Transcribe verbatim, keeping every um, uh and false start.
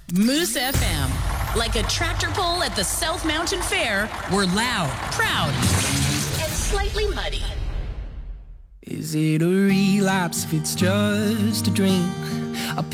Moose F M. Like a tractor pull at the South Mountain Fair, we're loud, proud, and slightly muddy. Is it a relapse if it's just a drink?